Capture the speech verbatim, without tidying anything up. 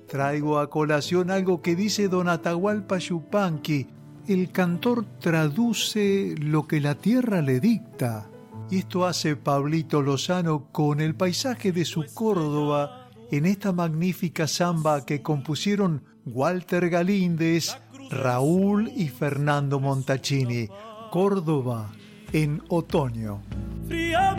traigo a colación algo que dice don Atahualpa Yupanqui. El cantor traduce lo que la tierra le dicta. Y esto hace Pablito Lozano con el paisaje de su Córdoba en esta magnífica samba que compusieron Walter Galíndez, Raúl y Fernando Montaccini. Córdoba en otoño. Fría